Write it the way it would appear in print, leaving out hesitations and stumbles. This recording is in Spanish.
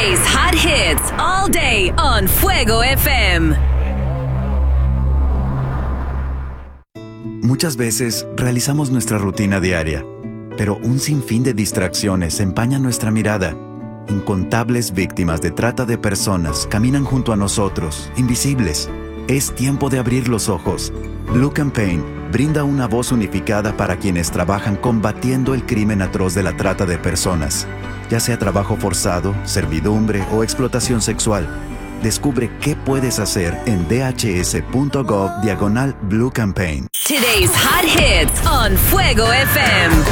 Today's hot hits all day on Fuego FM. Muchas veces realizamos nuestra rutina diaria, pero un sinfín de distracciones empañan nuestra mirada. Incontables víctimas de trata de personas caminan junto a nosotros, invisibles. Es tiempo de abrir los ojos. Blue Campaign brinda una voz unificada para quienes trabajan combatiendo el crimen atroz de la trata de personas, ya sea trabajo forzado, servidumbre o explotación sexual. Descubre qué puedes hacer en dhs.gov/Blue Campaign. Today's hot hits on Fuego FM.